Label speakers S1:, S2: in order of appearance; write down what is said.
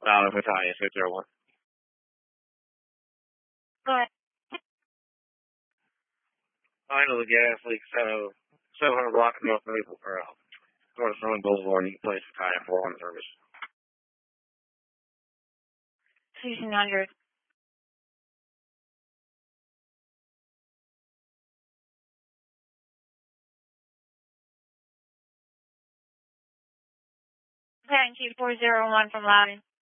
S1: Battalion 601.
S2: Alright.
S1: Final the gas leak, so 700 block of North Maple, or North Northern Boulevard, you can place Battalion 4 on service.
S2: 1600. Battalion 2401 from Loudon.